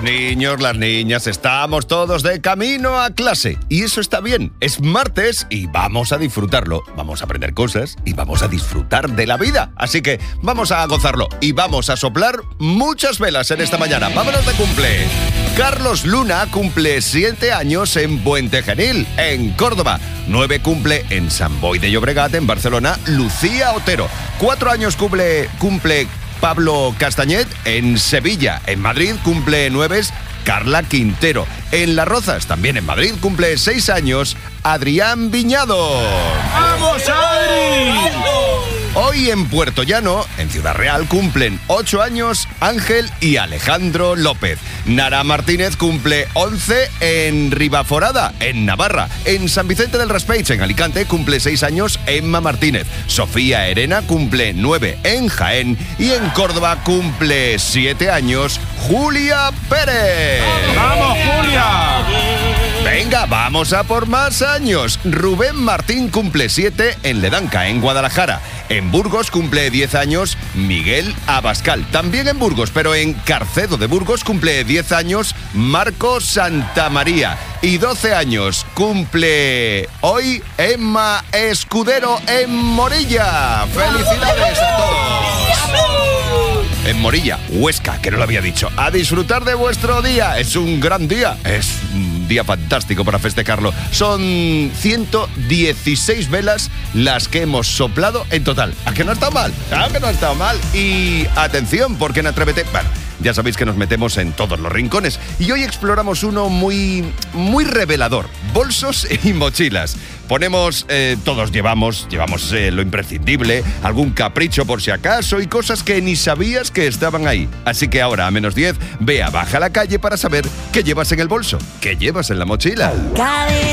niños, las niñas, estamos todos de camino a clase. Y eso está bien. Es martes y vamos a disfrutarlo. Vamos a aprender cosas y vamos a disfrutar de la vida. Así que vamos a gozarlo y vamos a soplar muchas velas en esta mañana. ¡Vámonos de cumple! Carlos Luna cumple 7 años en Puente Genil, en Córdoba. 9 cumple en Sant Boi de Llobregat, en Barcelona, Lucía Otero. 4 años cumple Pablo Castañet en Sevilla. En Madrid cumple 9 Carla Quintero. En Las Rozas, también en Madrid, cumple 6 años Adrián Viñado. ¡Vamos, Adri! Hoy en Puerto Llano, en Ciudad Real, cumplen 8 años Ángel y Alejandro López. Nara Martínez cumple 11 en Ribaforada, en Navarra. En San Vicente del Raspeig, en Alicante, cumple 6 años Emma Martínez. Sofía Herena cumple 9 en Jaén. Y en Córdoba cumple 7 años Julia Pérez. ¡Vamos, Julia! Venga, vamos a por más años. Rubén Martín cumple 7 en Ledanca, en Guadalajara. En Burgos cumple 10 años Miguel Abascal. También en Burgos, pero en Carcedo de Burgos cumple 10 años Marco Santamaría. Y 12 años cumple hoy Emma Escudero en Morilla. ¡Felicidades a todos! En Morilla, Huesca, que no lo había dicho. A disfrutar de vuestro día. Es un gran día. Es un día fantástico para festejarlo. Son 116 velas las que hemos soplado en total. ¿A que no está mal? ¿A que no está mal? Y atención, porque en Atrévete... Bueno, ya sabéis que nos metemos en todos los rincones. Y hoy exploramos uno muy revelador. Bolsos y mochilas. Ponemos, todos llevamos lo imprescindible, algún capricho por si acaso y cosas que ni sabías que estaban ahí. Así que ahora, a -10, ve a Baja a la Calle para saber qué llevas en el bolso, qué llevas en la mochila.